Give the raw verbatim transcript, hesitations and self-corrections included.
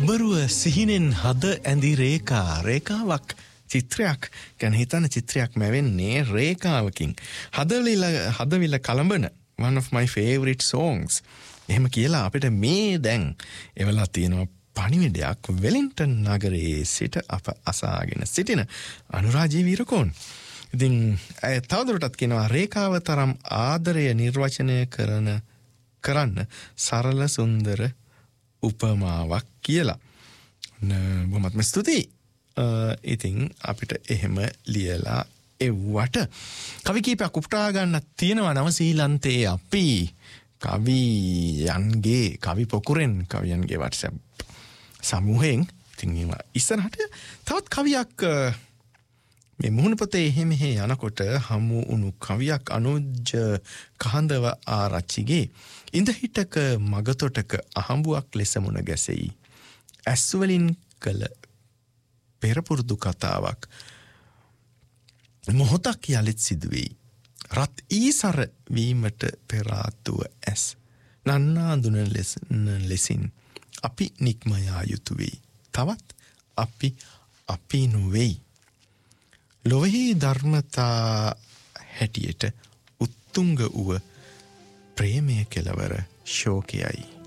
කුඹරුව සිහිනෙන් හද ඇඳි රේකා රේකාවක් චිත්‍රයක් ගැන හිතන චිත්‍රයක් මැවෙන්නේ රේකාවකින් හදවිල හදවිල කලඹන one of my favorite songs එහෙම කියලා අපිට මේ දැන් එවලා තියෙනවා පණිවිඩයක් වෙලින්ටන් නගරයේ සිට අප අසාගෙන සිටින අනුරාජී වීරකෝන්. ඉතින් ඇය තවදුරටත් කියනවා රේකාව තරම් ආදරය නිර්වචනය කරන කරන්න සරල සුන්දර උපමාවක් කියලා. බොහොමත්ම ස්තුතියි. ඉතින් අපිට එහෙම ලියලා එව්වට කවි කීපයක් උපුටා ගන්න තියෙනවා නවසීලන්තයේ අපි කවියන්ගේ කවි පොකුරෙන් කවියන්ගේ WhatsApp සමූහයෙන්. ඉතින් ඒවා ඉස්සරහට තවත් කවියක් මේ මුහුණ පොතේ එහෙම මෙහෙ යනකොට හමු වුණු කවියක් අනුජ කහඳව ආරච්චිගේ ඉඳ හිටක මගතොටක අහඹුවක් ලෙස මුණ ගැසෙයි. ඇස්වලින් කළ පෙරපුරුදු කතාවක් මොහොතක් යලිත් සිදුවෙයි. රත් ඊසර වීමට පෙරාතුව ඇස් නන්නාඳුන ලෙසින් අපි නික්මයා යුතු වෙයි. තවත් අපි අපි නොවෙයි. ලොවෙහි ධර්මතා හැටියට උත්තුංග වූ ප්‍රේමය කෙලවර ශෝකයයි.